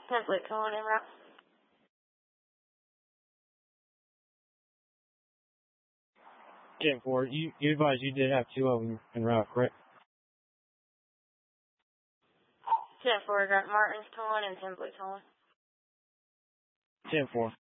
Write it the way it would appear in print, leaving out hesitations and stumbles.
Template towing en route. 10-4, you advised you did have 2 of them en route, correct? 10-4, got Martin's towing and template towing. 10-4.